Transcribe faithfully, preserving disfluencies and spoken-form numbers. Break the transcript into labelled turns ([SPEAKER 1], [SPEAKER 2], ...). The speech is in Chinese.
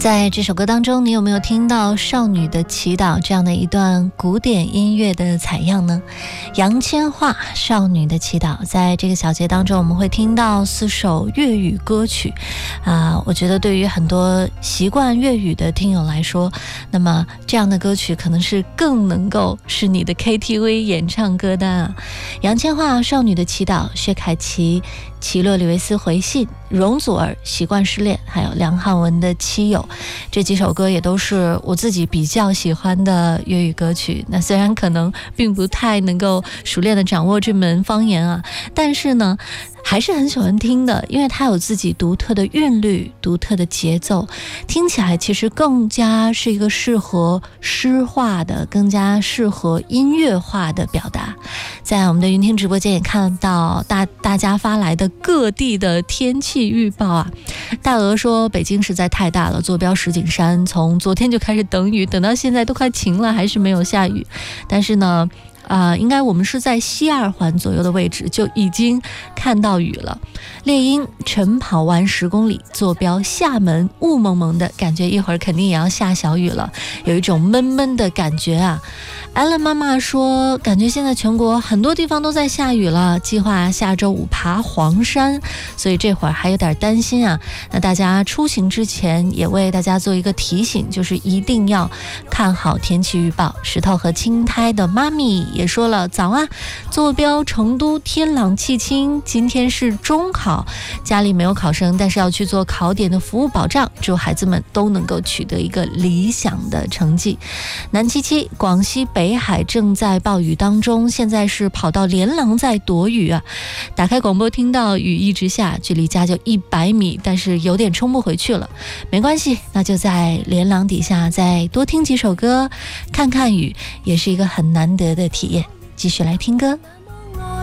[SPEAKER 1] 在这首歌当中，你有没有听到《少女的祈祷》这样的一段古典音乐的采样呢？杨千嬅《少女的祈祷》。在这个小节当中，我们会听到四首粤语歌曲啊、呃，我觉得对于很多习惯粤语的听友来说，那么这样的歌曲可能是更能够是你的 K T V 演唱歌单啊。杨千嬅《少女的祈祷》，薛凯琪齐洛里维斯回信，容祖儿习惯失恋，还有梁汉文的妻友，这几首歌也都是我自己比较喜欢的粤语歌曲。那虽然可能并不太能够熟练的掌握这门方言啊，但是呢还是很喜欢听的，因为它有自己独特的韵律、独特的节奏，听起来其实更加是一个适合诗化的、更加适合音乐化的表达。在我们的云听直播间也看到大大家发来的各地的天气预报啊。大鹅说北京实在太大了，坐标石景山，从昨天就开始等雨，等到现在都快晴了，还是没有下雨。但是呢啊、呃，应该我们是在西二环左右的位置就已经看到雨了。猎鹰晨跑完十公里，坐标厦门，雾蒙蒙的感觉，一会儿肯定也要下小雨了，有一种闷闷的感觉啊。艾伦妈妈说，感觉现在全国很多地方都在下雨了，计划下周五爬黄山，所以这会儿还有点担心啊。那大家出行之前也为大家做一个提醒，就是一定要看好天气预报。石头和青苔的妈咪也说了，早啊，坐标成都，天朗气清，今天是中考，家里没有考生，但是要去做考点的服务保障，祝孩子们都能够取得一个理想的成绩。南七七，广西北海正在暴雨当中，现在是跑到连廊在躲雨啊。打开广播听到雨一直下，距离家就一百米，但是有点冲不回去了，没关系，那就在连廊底下再多听几首歌，看看雨，也是一个很难得的体验。继续来听歌。